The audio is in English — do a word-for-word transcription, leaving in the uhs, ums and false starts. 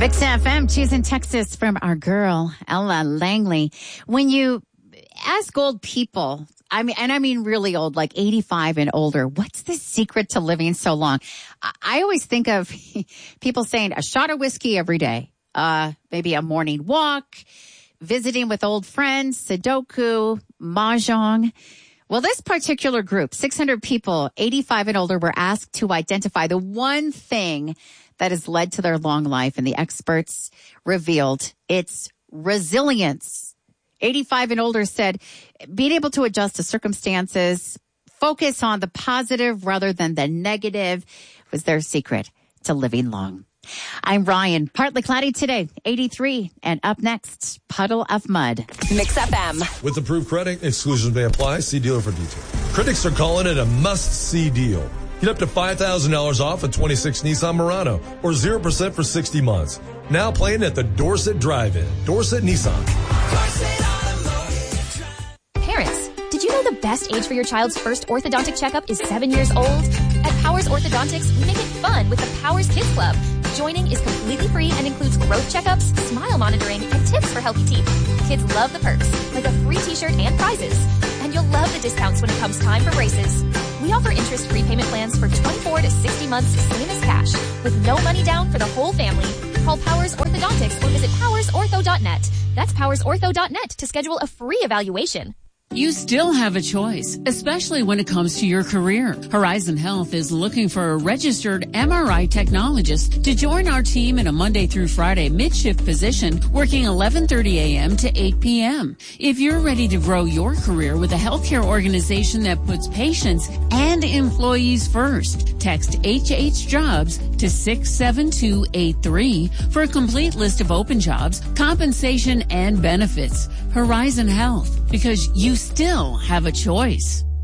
Mix F M, choosing Texas from our girl, Ella Langley. When you ask old people, I mean, and I mean really old, like eighty-five and older, what's the secret to living so long? I always think of people saying a shot of whiskey every day, uh, maybe a morning walk, visiting with old friends, Sudoku, Mahjong. Well, this particular group, six hundred people, eighty-five and older, were asked to identify the one thing that has led to their long life. And the experts revealed it's resilience. eighty-five and older said being able to adjust to circumstances, focus on the positive rather than the negative was their secret to living long. I'm Ryan. Partly cloudy today, eighty-three. And up next, puddle of mud. Mix F M. With approved credit, exclusions may apply. See dealer for details. Critics are calling it a must-see deal. Get up to five thousand dollars off a twenty-six Nissan Murano or zero percent for sixty months. Now playing at the Dorset Drive-In. Dorset Nissan. Parents, did you know the best age for your child's first orthodontic checkup is seven years old? At Powers Orthodontics, we make it fun with the Powers Kids Club. Joining is completely free and includes growth checkups, smile monitoring, and tips for healthy teeth. Kids love the perks, like a free t-shirt and prizes. And you'll love the discounts when it comes time for braces. We offer interest-free payment plans for twenty-four to sixty months, same as cash, with no money down for the whole family. Call Powers Orthodontics or visit powers ortho dot net. That's powers ortho dot net to schedule a free evaluation. You still have a choice, especially when it comes to your career. Horizon Health is looking for a registered M R I technologist to join our team in a Monday through Friday mid-shift position working eleven thirty a.m. to eight p.m. If you're ready to grow your career with a healthcare organization that puts patients and employees first, text H H Jobs to six seven two eight three for a complete list of open jobs, compensation, and benefits. Horizon Health, because you still have a choice.